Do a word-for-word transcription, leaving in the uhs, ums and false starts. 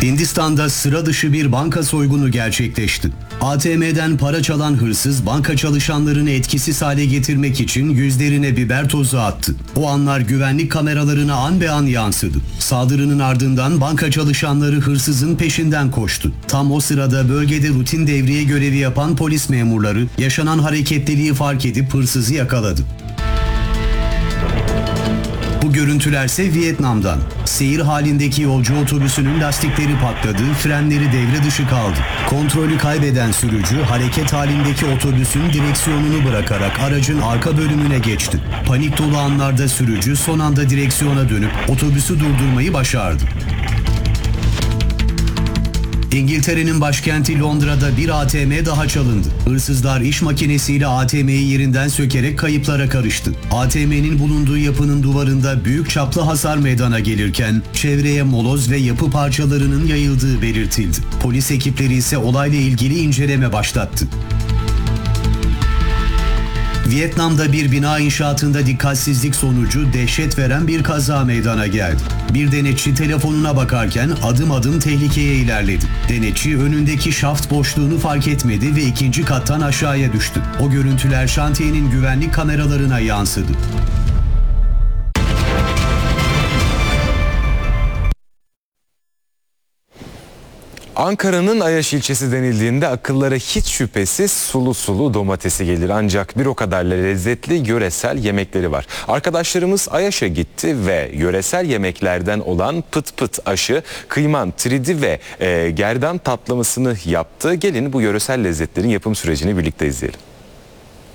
Hindistan'da sıra dışı bir banka soygunu gerçekleşti. A T M'den para çalan hırsız banka çalışanlarını etkisiz hale getirmek için yüzlerine biber tozu attı. O anlar güvenlik kameralarına an be an yansıdı. Saldırının ardından banka çalışanları hırsızın peşinden koştu. Tam o sırada bölgede rutin devriye görevi yapan polis memurları yaşanan hareketliliği fark edip hırsızı yakaladı. Bu görüntülerse Vietnam'dan. Seyir halindeki yolcu otobüsünün lastikleri patladı, frenleri devre dışı kaldı. Kontrolü kaybeden sürücü hareket halindeki otobüsün direksiyonunu bırakarak aracın arka bölümüne geçti. Panik dolu anlarda sürücü son anda direksiyona dönüp otobüsü durdurmayı başardı. İngiltere'nin başkenti Londra'da bir A T M daha çalındı. Hırsızlar iş makinesiyle A T M'yi yerinden sökerek kayıplara karıştı. A T M'nin bulunduğu yapının duvarında büyük çaplı hasar meydana gelirken çevreye moloz ve yapı parçalarının yayıldığı belirtildi. Polis ekipleri ise olayla ilgili inceleme başlattı. Vietnam'da bir bina inşaatında dikkatsizlik sonucu dehşet veren bir kaza meydana geldi. Bir denetçi telefonuna bakarken adım adım tehlikeye ilerledi. Denetçi önündeki şaft boşluğunu fark etmedi ve ikinci kattan aşağıya düştü. O görüntüler şantiyenin güvenlik kameralarına yansıdı. Ankara'nın Ayaş ilçesi denildiğinde akıllara hiç şüphesiz sulu sulu domatesi gelir. Ancak bir o kadar lezzetli yöresel yemekleri var. Arkadaşlarımız Ayaş'a gitti ve yöresel yemeklerden olan pıt pıt aşı, kıyman, tridi ve e, gerdan tatlamasını yaptı. Gelin bu yöresel lezzetlerin yapım sürecini birlikte izleyelim.